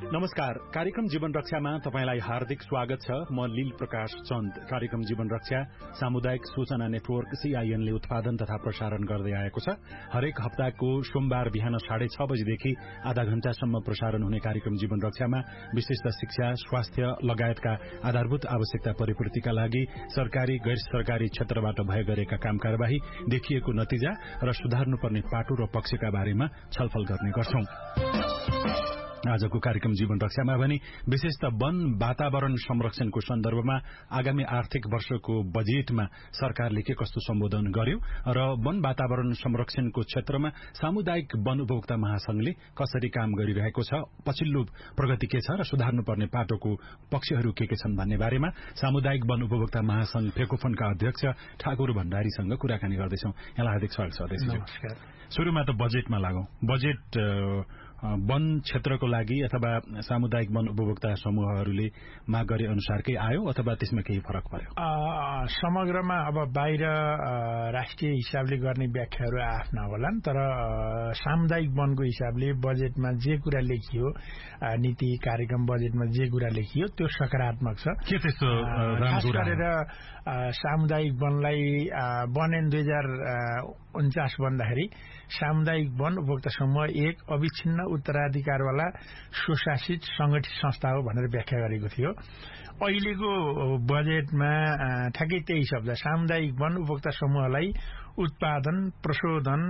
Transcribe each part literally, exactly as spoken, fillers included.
नमस्कार, कार्यक्रम जीवन रक्षामा तपाईंलाई हार्दिक स्वागत छ। म लील प्रकाश चन्द। कार्यक्रम जीवन रक्षा सामुदायिक सूचना नेटवर्क सीआईएन ले उत्पादन तथा प्रसारण गर्दै आएको छ। हरेक हप्ताको सोमबार बिहान साढे छ बजेदेखि आधा घण्टासम्म प्रसारण हुने कार्यक्रम जीवन रक्षामा विशिष्ट शिक्षा, स्वास्थ्य लगायतका आधारभूत आवश्यकता परिपूर्तिका लागि सरकारी गैर सरकारी क्षेत्रबाट भए गरेका काम कार्यवाही, देखिएको नतिजा र सुधार्नुपर्ने पाटो र पक्षका बारेमा छलफल गर्ने गर्छौं। आजको कार्यक्रम जीवन रक्षामा भने विशेष त वन वातावरण संरक्षणको सन्दर्भमा आगामी आर्थिक वर्षको बजेटमा सरकारले के कस्तो सम्बोधन गर्यो र वन वातावरण संरक्षणको क्षेत्रमा सामुदायिक वन उपभोक्ता महासंघले कसरी काम गरिरहेको छ, पछिल्लो प्रगति के छ र सुधार्नुपर्ने पाटोको पक्षहरू के के छन् भन्ने बारेमा सामुदायिक वन उपभोक्ता महासंघ फेकोफनका अध्यक्ष ठाकुर भण्डारीसँग कुराकानी गर्दैछौं। यहाँलाई हार्दिक स्वागत छ अध्यक्षज्यू। नमस्कार। सुरुमा त बजेटमा लागौं। बजेट वन क्षेत्रको लागि अथवा सामुदायिक वन उपभोक्ता समूहहरूले माग गरे अनुसारकै आयो अथवा त्यसमा केही फरक पर्यो? समग्रमा अब बाहिर राष्ट्रिय हिसाबले गर्ने व्याख्याहरू आफ्ना होलान्, तर सामुदायिक वनको हिसाबले बजेटमा जे कुरा लेखियो, नीति कार्यक्रम बजेटमा जे कुरा लेखियो त्यो सकारात्मक छ। के त्यस्तो खास गरेर सामुदायिक वनलाई वन एन दुई हजार उन्चास भन्दाखेरि सामुदायिक वन उपभोक्ता समूह एक अविच्छिन्न उत्तराधिकारवाला स्वशासित संगठित संस्था हो भनेर व्याख्या गरेको थियो। अहिलेको बजेटमा ठ्याक्कै त्यही शब्द सामुदायिक वन उपभोक्ता समूहलाई उत्पादन, प्रशोधन,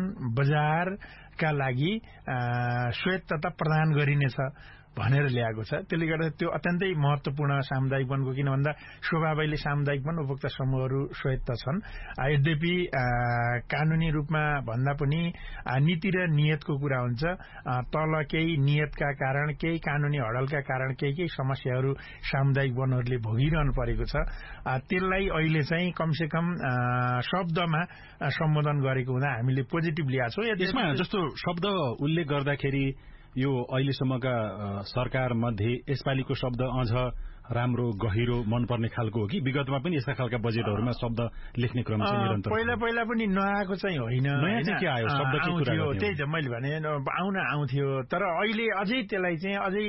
बजारका लागि स्वायत्तता प्रदान गरिनेछ भनेर ल्याएको छ। त्यसले गर्दा त्यो अत्यन्तै महत्वपूर्ण सामुदायिक वनको, किन भन्दा स्वभावैले सामुदायिक वन उपभोक्ता समूहहरू स्वायत्त छन्। यद्यपि कानूनी रूपमा भन्दा पनि नीति र नियतको कुरा हुन्छ। तल केही नियतका कारण, केही कानूनी हडलका कारण केही केही समस्याहरू सामुदायिक वनहरूले भोगिरहनु परेको छ। त्यसलाई अहिले चाहिँ कमसेकम शब्दमा सम्बोधन गरेको हुँदा हामीले पोजिटिभ लिएको छौँ। यसमा जस्तो शब्द उल्लेख गर्दाखेरि यो अहिलेसम्मका सरकार मध्ये यसपालिको शब्द अझ राम्रो, गहिरो, मनपर्ने खालको हो कि विगतमा पनि यस्ता खालका बजेटहरूमा शब्द लेख्ने क्रम चाहिँ निरन्तर? पहिला पहिला पनि नआएको चाहिँ होइन। नयाँ चाहिँ के आयो? शब्द के कुरा गर्यो? त्यही त मैले भने आउन आउँथ्यो, तर अहिले अझै त्यसलाई चाहिँ अझै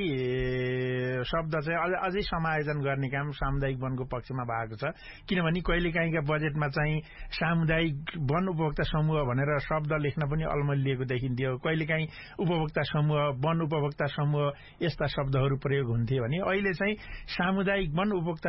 शब्द चाहिँ अझै समायोजन गर्ने काम सामुदायिक वनको पक्षमा भएको छ। किनभने कहिलेकाहीँका बजेटमा चाहिँ सामुदायिक वन उपभोक्ता समूह भनेर शब्द लेख्न पनि अल्मलिएको देखिन्थ्यो। कहिलेकाहीँ उपभोक्ता समूह, वन उपभोक्ता समूह यस्ता शब्दहरू प्रयोग हुन्थे भने अहिले चाहिँ सामुदायिक वन उपभोक्ता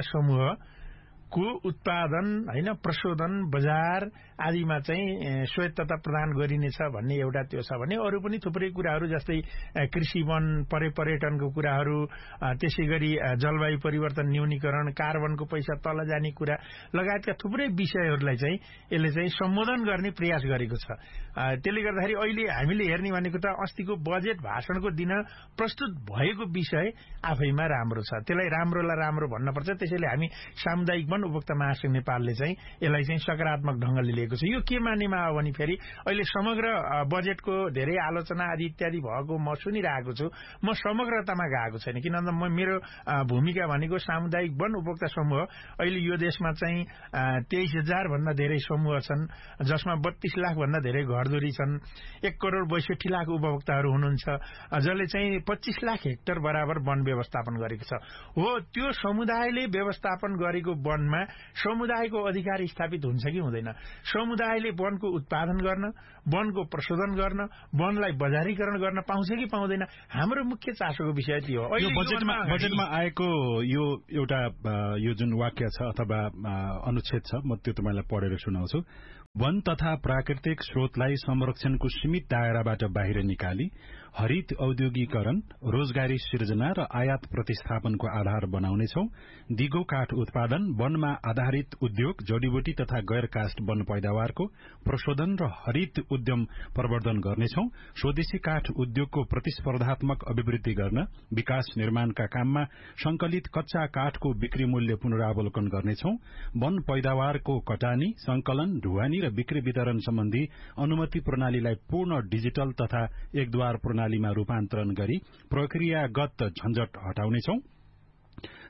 समूहको उत्पादन, हैन, प्रशोधन, बजार आदिमा चाहिँ स्वायत्तता प्रदान गरिनेछ भन्ने एउटा त्यो छ भने अरू पनि थुप्रै कुराहरू जस्तै कृषि वन, पर्यटनको कुराहरू, त्यसै गरी जलवायु परिवर्तन न्यूनीकरण, कार्बनको पैसा तल जाने कुरा लगायतका थुप्रै विषयहरूलाई चाहिँ यसले चाहिँ सम्बोधन गर्ने प्रयास गरेको छ। त्यसले गर्दाखेरि अहिले हामीले हेर्ने भनेको त अस्तिको बजेट भाषणको दिन प्रस्तुत भएको विषय आफैमा राम्रो छ। त्यसलाई राम्रोलाई राम्रो भन्नुपर्छ। त्यसैले हामी सामुदायिक वन उपभोक्ता महासंघ नेपालले चाहिँ यसलाई चाहिँ सकारात्मक ढंगले लिएको छ। यो के मानेमा हो भने फेरि अहिले समग्र बजेटको धेरै आलोचना आदि इत्यादि भएको म सुनिरहेको छु। म समग्रतामा गएको छैन, किनभने म मेरो भूमिका भनेको सामुदायिक वन उपभोक्ता समूह अहिले यो देशमा चाहिँ तेइस हजार भन्दा धेरै समूह छन्, जसमा बत्तीस लाख भन्दा धेरै घरधुरी छन्। एक करोड़ बैसठी लाख उपभोक्ताहरू हुनुहुन्छ, जसले चाहिँ पच्चीस लाख हेक्टर बराबर वन व्यवस्थापन गरेको छ। हो, त्यो समुदायले व्यवस्थापन गरेको वनमा समुदायको अधिकार स्थापित हुन्छ कि हुँदैन? समुदायले वनको उत्पादन गर्न, वनको प्रशोधन गर्न, वनलाई बजारीकरण गर्न पाउँछ कि पाउँदैन? हाम्रो मुख्य चासोको विषय त्यो हो। यो बजेटमा बजेटमा आएको यो एउटा यो जुन वाक्य छ अथवा अनुच्छेद छ, म त्यो तपाईलाई पढेर सुनाउँछु। वन तथा प्राकृतिक स्रोतलाई संरक्षणको सीमित दायराबाट बाहिर निकाली हरित औद्योगिकरण, रोजगारी सिर्जना र आयात प्रतिस्थापनको आधार बनाउनेछौ। दिगो काठ उत्पादन, वनमा आधारित उद्योग, जडीबुटी तथा गैर काष्ठ वन पैदावारको प्रशोधन र हरित उद्यम प्रवर्धन गर्नेछौ। स्वदेशी काठ उद्योगको प्रतिस्पर्धात्मक अभिवृद्धि गर्न विकास निर्माणका काममा संकलित कच्चा काठको बिक्री मूल्य पुनरावलोकन गर्नेछौ। वन पैदावारको कटानी, संकलन, ढुवानी र बिक्री वितरण सम्बन्धी अनुमति प्रणालीलाई पूर्ण डिजिटल तथा एकद्वार प्रणालीमा रूपान्तरण गरी प्रक्रियागत झन्झट हटाउनेछौ।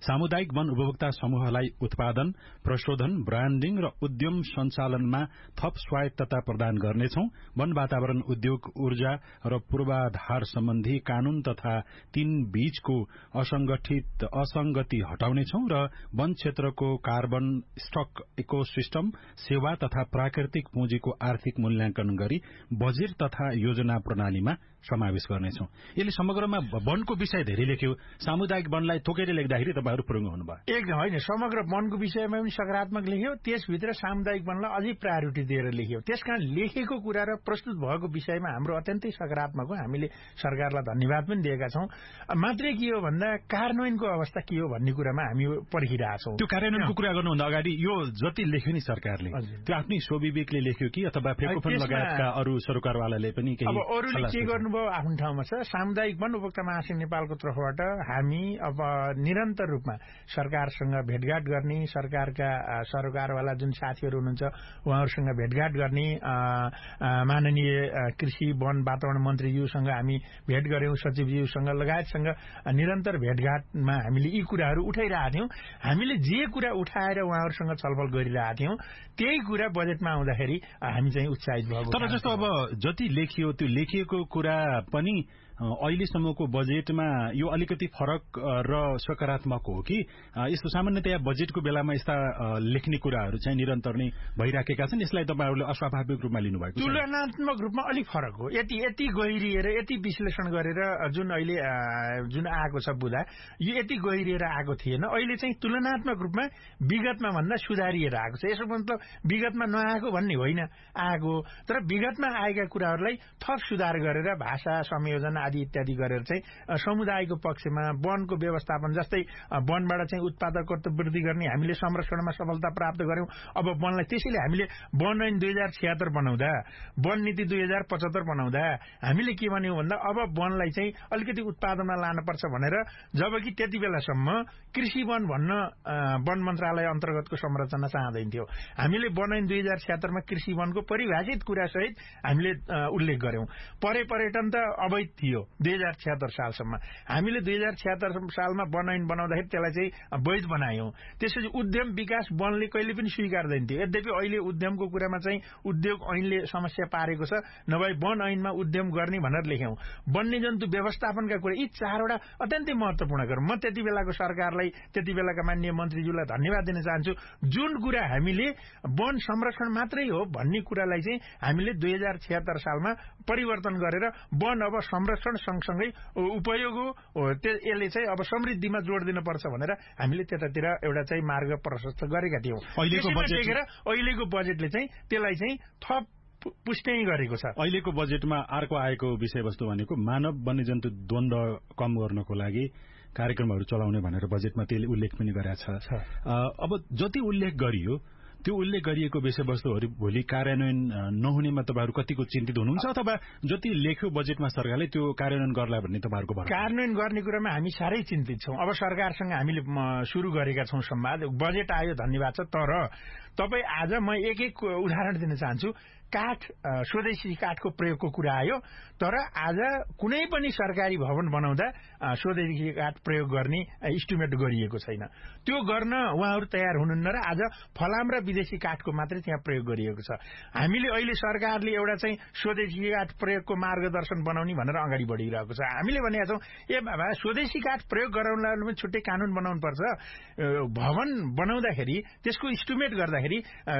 सामुदायिक वन उपभोक्ता समूहलाई उत्पादन, प्रशोधन, ब्रान्डिङ र उद्यम सञ्चालनमा थप स्वायत्तता प्रदान गर्नेछौं। वन वातावरण उद्योग, ऊर्जा र पूर्वाधार सम्बन्धी कानून तथा तीन बीचको असंगठित असंगति हटाउनेछौं र वन क्षेत्रको कार्बन स्टक, इकोसिस्टम, सेवा तथा प्राकृतिक पुँजीको आर्थिक मूल्याङ्कन गरी बजेट तथा योजना प्रणालीमा समावेश गर्नेछौं। यसले समग्रमा वनको विषय धेरै लेख्यो। सामुदायिक वनलाई तोकेर लेख्दाखेरि तपाईहरू पुरुङ हुनुभयो। एक होइन, समग्र वनको विषयमा पनि सकारात्मक लेख्यो, त्यसभित्र सामुदायिक वनलाई अझै प्रायोरिटी दिएर लेख्यो। त्यसकारण लेखेको कुरा र प्रस्तुत भएको विषयमा हाम्रो अत्यन्तै सकारात्मक हो। हामीले सरकारलाई धन्यवाद पनि दिएका छौं। मात्रै के हो भन्दा कार्यान्वयनको अवस्था के हो भन्ने कुरामा हामी पर्खिरहेछौं। त्यो कार्यान्वयनको कुरा गर्नुभन्दा अगाडि यो जति लेख्यो नि सरकारले, त्यो आफ्नै स्वविवेकले लेख्यो कि अथवा फेकोफोन लगायतका अरू सरकारवालाले पनि केही? अब अरूले के गर्नुभयो आफ्नो ठाउँमा छ। सामुदायिक वन उपभोक्ता महासंघ नेपालको तर्फबाट हामी अब निरन्तर रूपमा सरकारसँग भेटघाट गर्ने, सरकारका सरकारवाला जुन साथीहरू हुनुहुन्छ उहाँहरूसँग भेटघाट गर्ने, माननीय कृषि वन वातावरण मन्त्रीज्यूसँग हामी भेट गर्यौं, सचिवज्यूसँग लगायतसँग निरन्तर भेटघाटमा हामीले यी कुराहरू उठाइरहेका थियौं। हामीले जे कुरा उठाएर उहाँहरूसँग छलफल गरिरहेका थियौं त्यही कुरा बजेटमा आउँदाखेरि हामी चाहिँ उत्साहित भएको। तर जस्तो अब जति लेखियो त्यो लेखिएको कुरा पनि अहिलेसम्मको बजेटमा यो अलिकति फरक र सकारात्मक हो कि यस्तो सामान्यतया बजेटको बेलामा यस्ता लेख्ने कुराहरू चाहिँ निरन्तर नै भइराखेका छन्? यसलाई तपाईहरूले अस्वाभाविक रूपमा लिनुभएको छ? तुलनात्मक रूपमा अलिक फरक हो। यति यति गहिरिएर यति विश्लेषण गरेर जुन अहिले जुन आएको छ बुदा, यो यति गहिरिएर आएको थिएन। अहिले चाहिँ तुलनात्मक रूपमा विगतमा भन्दा सुधारिएर आएको छ। यसो मतलब विगतमा नआएको भन्ने होइन, आएको, तर विगतमा आएका कुराहरूलाई थप सुधार गरेर भाषा संयोजन आदि इत्यादि गरेर चाहिँ समुदायको पक्षमा वनको व्यवस्थापन, जस्तै वनबाट चाहिँ उत्पादकत्व वृद्धि गर्ने हामीले संरक्षणमा सफलता प्राप्त गर्यौं। अब वनलाई त्यसैले हामीले वन ऐन दुई हजार छिहत्तर बनाउँदा, वन नीति दुई हजार पचहत्तर बनाउँदा हामीले के भन्यौं भन्दा अब वनलाई चाहिँ अलिकति उत्पादनमा लानुपर्छ भनेर, जबकि त्यति बेलासम्म कृषि वन भन्न वन मन्त्रालय अन्तर्गतको संरचना चाहँदैन थियो। हामीले वन ऐन दुई हजार छिहत्तरमा कृषि वनको परिभाषित कुरासहित हामीले उल्लेख गर्यौं। परे पर्यटन त अवैध थियो दुई हजार छिहत्तर सालसम्म। हामीले दुई हजार छिहत्तर सालमा वन ऐन बनाउँदाखेरि त्यसलाई चाहिँ वैध बनायौं। त्यसपछि उद्यम विकास वनले कहिले पनि स्वीकार्दैन थियो। यद्यपि अहिले उद्यमको कुरामा चाहिँ उद्योग ऐनले समस्या पारेको छ, नभए वन ऐनमा उद्यम गर्ने भनेर लेख्यौं। वन्यजन्तु व्यवस्थापनका कुरा, यी चारवटा अत्यन्तै महत्वपूर्ण कुरा। म त्यति बेलाको सरकारलाई, त्यति बेलाका माननीय मन्त्रीज्यूलाई धन्यवाद दिन चाहन्छु। जुन कुरा हामीले वन संरक्षण मात्रै हो भन्ने कुरालाई चाहिँ हामीले दुई हजार छिहत्तर सालमा परिवर्तन गरेर वन अब संरक्षण सँगसँगै उपयोग हो, यसले चाहिँ अब समृद्धिमा जोड दिनुपर्छ भनेर हामीले त्यतातिर एउटा चाहिँ मार्ग प्रशस्त गरेका थियौं। अहिलेको बजेटले चाहिँ त्यसलाई चाहिँ थप पुष्टि गरेको छ। अहिलेको बजेटमा अर्को आएको विषयवस्तु भनेको मानव वन्यजन्तु द्वन्द्व कम गर्नको लागि कार्यक्रमहरू चलाउने भनेर बजेटमा त्यसले उल्लेख पनि गरेको छ। अब जति उल्लेख गरियो त्यो उल्लेख गरिएको विषयवस्तुहरू भोलि कार्यान्वयन नहुनेमा तपाईँहरू कतिको चिन्तित हुनुहुन्छ, अथवा जति लेख्यो बजेटमा सरकारले त्यो कार्यान्वयन गर्ला भन्ने तपाईँहरूको भनाइ? कार्यान्वयन गर्ने कुरामा हामी साह्रै चिन्तित छौं। अब सरकारसँग हामीले सुरु गरेका छौं संवाद। बजेट आयो, धन्यवाद छ। तर तपाईँ आज म एक एक उदाहरण दिन चाहन्छु। काठ, स्वदेशी काठको प्रयोगको कुरा आयो, तर आज कुनै पनि सरकारी भवन बनाउँदा स्वदेशी काठ प्रयोग गर्ने इस्टिमेट गरिएको छैन। त्यो गर्न उहाँहरू तयार हुनुहुन्न र आज फलाम र विदेशी काठको मात्रै त्यहाँ प्रयोग गरिएको छ। हामीले अहिले सरकारले एउटा चाहिँ स्वदेशी काठ प्रयोगको मार्गदर्शन बनाउने भनेर अगाडि बढिरहेको छ। हामीले भनेका छौं, ए बाबा स्वदेशी काठ प्रयोग गराउनलाई पनि छुट्टै कानून बनाउनुपर्छ। भवन बनाउँदाखेरि त्यसको इस्टिमेट गर्दाखेरि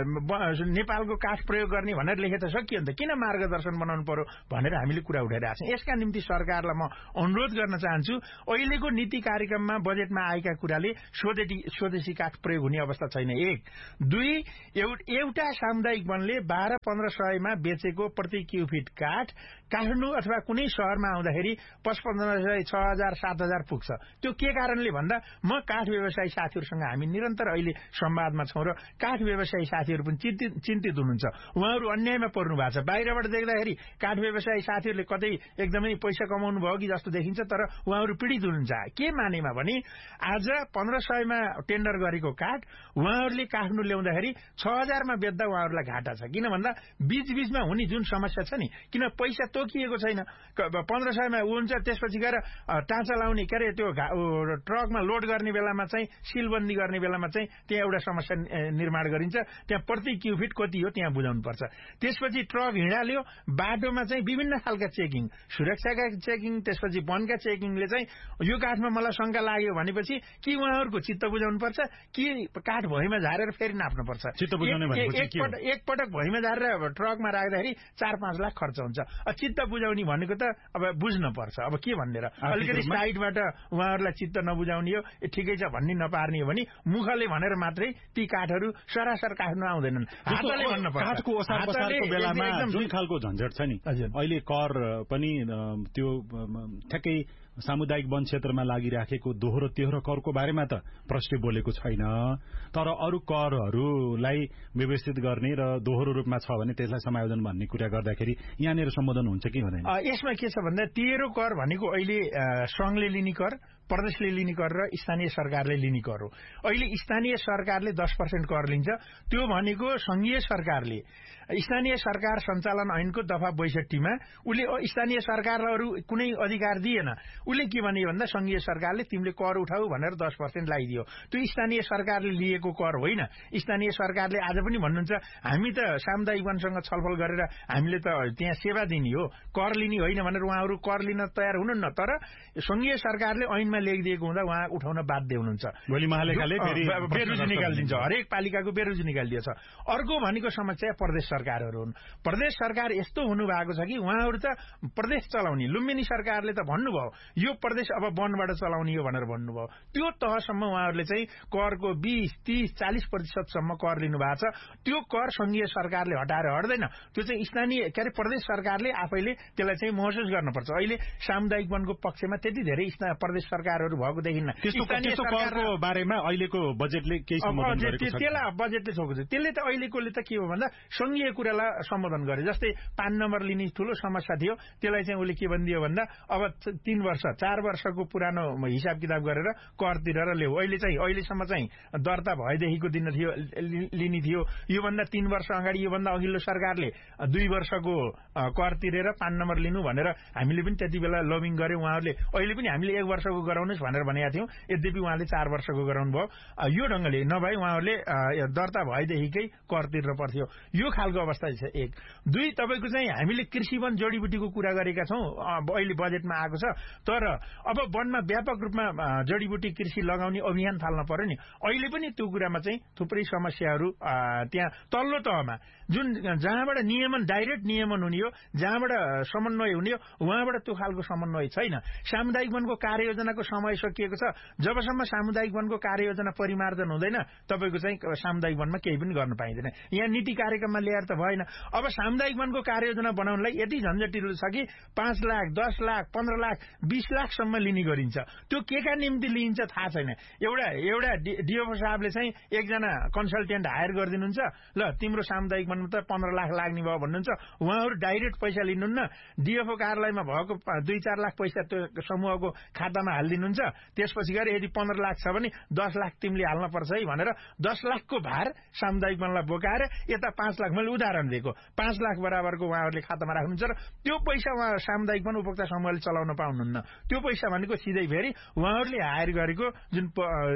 नेपालको काठ प्रयोग गर्ने भनेर लेखेर सकियो नि त, किन मार्गदर्शन बनाउनु पर्यो भनेर हामीले कुरा उठाइरहेका छौं। यसका निम्ति सरकारलाई म अनुरोध गर्न चाहन्छु, अहिलेको नीति कार्यक्रममा बजेटमा आएका कुराले स्वदेशी स्वदेशी काठ प्रयोग हुने अवस्था छैन। एक दुई एउटा सामुदायिक वनले बाह्र पन्ध्र सयमा बेचेको प्रति क्युफिट काठ काठमाडौँ अथवा कुनै शहरमा आउँदाखेरि पचपन्न सय छ हजार सात हजार पुग्छ। त्यो के कारणले भन्दा म काठ व्यवसायी साथीहरूसँग हामी निरन्तर अहिले संवादमा छौं र काठ व्यवसायी साथीहरू पनि चिन्तित चिन्तित हुनुहुन्छ। उहाँहरू अन्यायमा पर्नु भएको छ। बाहिरबाट देख्दाखेरि काठ व्यवसायी साथीहरूले कतै एकदमै पैसा कमाउनु भयो कि जस्तो देखिन्छ, तर उहाँहरू पीडित हुनुहुन्छ। के मानेमा भने आज पन्ध्र सयमा टेन्डर गरेको काठ उहाँहरूले काठमाडौँ ल्याउँदाखेरि छ हजारमा बेच्दा उहाँहरूलाई घाटा छ। किन भन्दा बीच बीचमा हुने जुन समस्या छ नि, किन पैसा तोकिएको छैन। पन्ध्र सयमा हुन्छ, त्यसपछि गएर टाँचा लाउने के अरे त्यो ट्रकमा लोड गर्ने बेलामा चाहिँ सिलबन्दी गर्ने बेलामा चाहिँ त्यहाँ एउटा समस्या निर्माण गरिन्छ। त्यहाँ प्रति क्युफिट कति हो त्यहाँ बुझाउनुपर्छ। त्यसपछि ट्रक हिँडाल्यो, बाटोमा चाहिँ विभिन्न खालका चेकिङ, सुरक्षाका चेकिङ, त्यसपछि वनका चेकिङले चाहिँ यो काठमा मलाई शंका लाग्यो भनेपछि कि उहाँहरूको चित्त बुझाउनुपर्छ कि काठ भुइँमा झारेर फेरि नाप्नुपर्छ। एकपटक भुइँमा झारेर ट्रकमा राख्दाखेरि चार पाँच लाख खर्च हुन्छ। चित्त बुझाउने भनेको त अब बुझ्न पर्छ। अब के भनेर अलिकति साइडबाट उहाँहरूलाई चित्त नबुझाउने हो, ठिकै छ भन्ने नपार्ने हो भने मुखले भनेर मात्रै ती काठहरू सरासर काट्न आउँदैनन्। हातले भन्न पर्छ। काठको ओसार पसारको बेलामा जुन खालको झन्झट छ नि, अहिले कर पनि त्यो ठ्याक्कै सामुदायिक वन क्षेत्रमा लागिराखेको दोहोरो तेह्रो करको बारेमा त प्रश्न बोलेको छैन, तर अरू करहरूलाई व्यवस्थित गर्ने र दोहोरो रूपमा छ भने त्यसलाई समायोजन भन्ने कुरा गर्दाखेरि यहाँनिर सम्बोधन हुन्छ कि हुँदैन? यसमा के छ भन्दा तेह्रो कर भनेको अहिले संघले लिने कर, प्रदेशले लिने कर र स्थानीय सरकारले लिने कर हो। अहिले स्थानीय सरकारले दस पर्सेन्ट कर लिन्छ। त्यो भनेको संघीय सरकारले स्थानीय सरकार सञ्चालन ऐनको दफा बैसठीमा उसले स्थानीय सरकारलाई अरू कुनै अधिकार दिएन। उसले के भने भन्दा संघीय सरकारले तिमीले कर उठाऊ भनेर दस पर्सेन्ट लगाइदियो। त्यो स्थानीय सरकारले लिएको कर होइन। स्थानीय सरकारले आज पनि भन्नुहुन्छ हामी त सामुदायिक वनसँग छलफल गरेर हामीले त त्यहाँ सेवा दिने हो, कर लिने होइन भनेर उहाँहरू कर लिन तयार हुनुहुन्न। तर संघीय सरकारले ऐनमा लेखिदिएको हुँदा उहाँ उठाउन बाध्य हुनुहुन्छ। भोलि महालेखाले बेरुजी निकालिदिन्छ, हरेक पालिकाको बेरुजी निकालिदिएछ। अर्को भनेको समस्या प्रदेश सरकारहरू हुन्। प्रदेश सरकार यस्तो हुनु भएको छ कि उहाँहरू त प्रदेश चलाउने, लुम्बिनी सरकारले त भन्नुभयो यो प्रदेश अब वनबाट चलाउने हो भनेर भन्नुभयो। त्यो तहसम्म उहाँहरूले चाहिँ करको बीस तीस चालिस प्रतिशतसम्म कर लिनु भएको छ। त्यो कर संघीय सरकारले हटाएर हट्दैन, त्यो चाहिँ स्थानीय के अरे प्रदेश सरकारले आफैले त्यसलाई चाहिँ महसुस गर्नुपर्छ। अहिले सामुदायिक वनको पक्षमा त्यति धेरै प्रदेश सरकारहरू भएको देखिन्न। स्थानीय सरकारको बारेमा अहिलेको बजेटले केही सम्बोधन गरेको छ? त्यसलाई बजेटले छोएको छ। त्यसले त अहिलेकोले त के हो भन्दा संघीय कुरालाई सम्बोधन गरे। जस्तै पाँच नम्बर लिने ठूलो समस्या थियो, त्यसलाई चाहिँ उसले के भनिदियो भन्दा अब तीन वर्ष चार वर्षको पुरानो हिसाब किताब गरेर कर तिरेर ल्याऊ। अहिले चाहिँ अहिलेसम्म चाहिँ दर्ता भएदेखिको दिन थियो लिने थियो। योभन्दा तीन वर्ष अगाडि योभन्दा अघिल्लो सरकारले दुई वर्षको कर तिरेर पाँच नम्बर लिनु भनेर हामीले पनि त्यति बेला लबिङ गर्यौं। उहाँहरूले अहिले पनि हामीले एक वर्षको गराउनुहोस् भनेर भनेका थियौं। यद्यपि उहाँले चार वर्षको गराउनु भयो। यो ढंगले नभए उहाँहरूले दर्ता भएदेखिकै कर तिर्न पर्थ्यो। यो खालको अवस्था छ। एक दुई तपाईको चाहिँ हामीले कृषि वन जडीबुटीको कुरा गरेका छौं, अहिले बजेटमा आएको छ। तर अब वनमा व्यापक रूपमा जडीबुटी कृषि लगाउने अभियान थाल्न पर्यो नि। अहिले पनि त्यो कुरामा चाहिँ थुप्रै समस्याहरू त्यहाँ तल्लो तहमा जुन जहाँबाट नियमन डाइरेक्ट नियमन हुने हो, जहाँबाट समन्वय हुने हो, उहाँबाट त्यो खालको समन्वय छैन। सामुदायिक वनको कार्ययोजनाको समय सकिएको छ। जबसम्म सामुदायिक वनको कार्ययोजना परिमार्जन हुँदैन तपाईको चाहिँ सामुदायिक वनमा केही पनि गर्न पाइँदैन। यहाँ नीति कार्यक्रममा ल्याएर त भएन। अब सामुदायिक वनको कार्ययोजना बनाउनलाई यति झन्झटिलो छ कि पाँच लाख दस लाख पन्ध्र लाख बीस लाखसम्म लिने गरिन्छ। त्यो के का निम्ति लिइन्छ थाहा छैन। एउटा एउटा डिओफओ साहबले चाहिँ एकजना कन्सल्टेन्ट हायर गरिदिनुहुन्छ, ल तिम्रो सामुदायिक वनमा त पन्ध्र लाख लाग्ने भयो भन्नुहुन्छ। उहाँहरू डाइरेक्ट पैसा लिनुहुन्न, डिएफओ कार्यालयमा भएको दुई चार लाख पैसा त्यो समूहको खातामा हालिदिनुहुन्छ। त्यसपछि गएर यदि पन्ध्र लाख छ भने दस लाख तिमीले हाल्न पर्छ है भनेर दस लाखको भार सामुदायिक वनलाई बोकाएर यता पाँच लाख मैले उदाहरण दिएको पाँच लाख बराबरको उहाँहरूले खातामा राख्नुहुन्छ र त्यो पैसा उहाँ सामुदायिक वन उपभोक्ता समूहले चलाउन पाउनुहुन्न। त्यो पैसा भनेको सिधै फेरि उहाँहरूले हायर गरेको जुन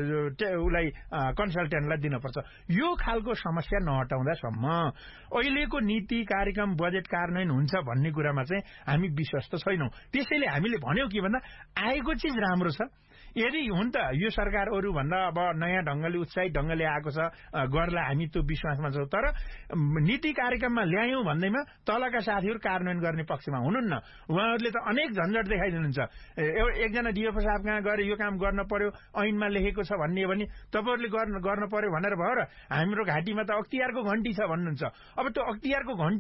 उसलाई कन्सल्टेन्टलाई दिनुपर्छ। यो खालको समस्या नहटाउँदासम्म अहिलेको नीति कार्यक्रम बजेट कार्यान्वयन हुन्छ भन्ने कुरामा चाहिँ हामी विश्वस्त छैनौं। त्यसैले हामीले भन्यौं के भन्दा आएको चिज राम्रो छ। यदि हुन त यो सरकार अरू भन्दा अब नयाँ ढंगले उत्साहित ढंगले आएको छ गर्ला, हामी त्यो विश्वासमा छौं। तर नीति कार्यक्रममा ल्यायौं भन्दैमा तलका साथीहरू कार्यान्वयन गर्ने पक्षमा हुनुहुन्न। उहाँहरूले त अनेक झन्झट देखाइदिनुहुन्छ। एकजना डिएफओ साहब कहाँ गएर यो काम गर्न पर्यो, ऐनमा लेखेको छ भन्ने हो भने तपाईहरुले गर्न गर्न पर्यो भनेर भयो र हाम्रो घाँटीमा त अख्तियारको घण्टी छ भन्नुहुन्छ। अब त्यो अख्तियारको घण्टी